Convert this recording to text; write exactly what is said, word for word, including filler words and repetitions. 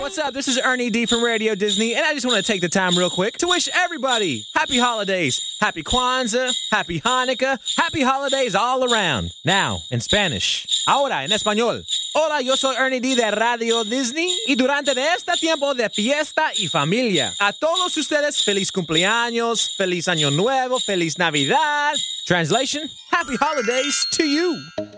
What's up? This is Ernie D from Radio Disney, and I just want to take the time real quick to wish everybody happy holidays, happy Kwanzaa, happy Hanukkah, happy holidays all around. Now, in Spanish. Ahora, en español. Hola, yo soy Ernie D de Radio Disney, y durante de este tiempo de fiesta y familia, a todos ustedes, feliz cumpleaños, feliz año nuevo, feliz Navidad. Translation, happy holidays to you.